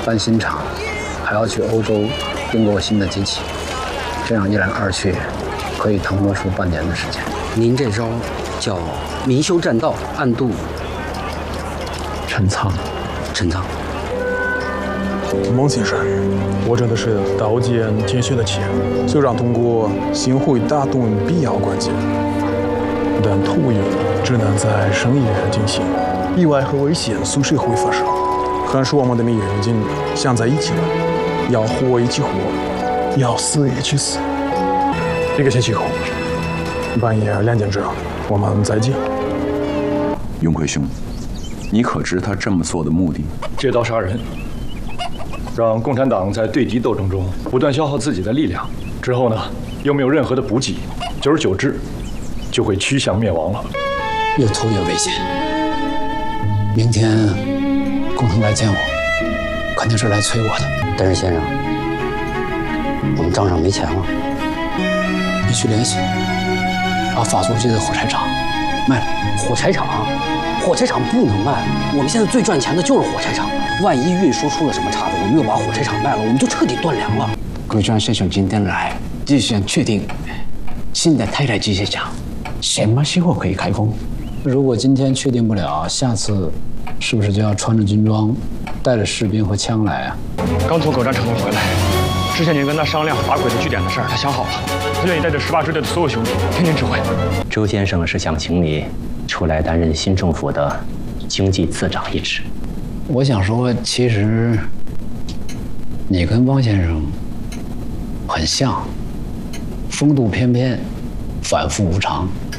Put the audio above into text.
搬新厂，还要去欧洲订购新的机器，这样一来二去，可以腾挪出半年的时间。 您这招叫明修栈道，暗度陈仓。 孟先生，我真的是刀尖舔血的钱，虽然通过新会打动必要关键，但投影只能在深夜进行，意外和危险随时会发生。可是我们的命运已经想在一起了，要活一起活，要死一起死。1个星期后，半夜2点整，我们再见。 永奎兄，你可知他这么做的目的？ 借刀杀人，让共产党在对敌斗争中不断消耗自己的力量，之后呢，又没有任何的补给，久而久之，就会趋向灭亡了。 越拖越危险。明天，工藤来见我，肯定是来催我的。 但是先生，我们账上没钱了。 你去联系，把法租界的火柴厂卖了。 火柴厂不能卖，我们现在最赚钱的就是火柴厂。万一运输出了什么岔子，我们又把火柴厂卖了，我们就彻底断粮了。 桂川先生今天来，就想确定新的太太机械厂什么时候可以开工。如果今天确定不了，下次是不是就要穿着军装，带着士兵和枪来啊？ 刚从狗站成功回来，之前您跟他商量打鬼子据点的事儿，他想好了，他愿意带着18支队的所有兄弟听您指挥。 周先生是想请你出来担任新政府的经济次长一职。 我想说，其实你跟汪先生很像，风度翩翩，反复无常。